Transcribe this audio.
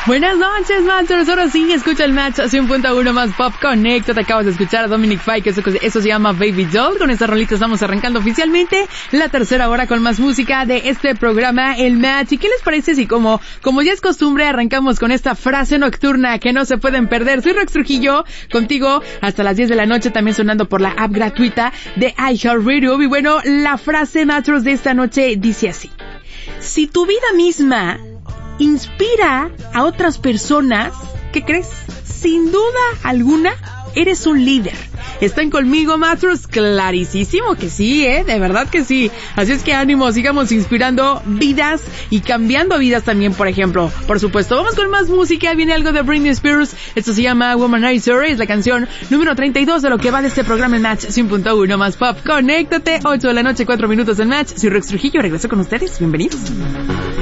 Buenas noches, Matchers. Ahora sí, escucha el Match 100.1 más Pop Connect. Te acabas de escuchar a Dominic Fike, eso se llama Baby Doll. Con esta rolita estamos arrancando oficialmente la tercera hora con más música de este programa, el Match. ¿Y qué les parece si como ya es costumbre arrancamos con esta frase nocturna que no se pueden perder? Soy Rex Trujillo, contigo hasta las 10 de la noche, también sonando por la app gratuita de iHeartRadio. Y bueno, la frase Matchers de esta noche dice así: si tu vida misma inspira a otras personas, ¿qué crees? Sin duda alguna, eres un líder. ¿Están conmigo, Matchers? Clarísimo que sí, de verdad que sí. Así es que ánimo, sigamos inspirando vidas y cambiando vidas también, por ejemplo. Por supuesto, vamos con más música. Viene algo de Britney Spears. Esto se llama Womanizer. Es la canción número 32 de lo que va de este programa en Match 100.1 más Pop. Conéctate, 8 de la noche, 4 minutos en Match. Soy Rex Trujillo, regreso con ustedes. Bienvenidos.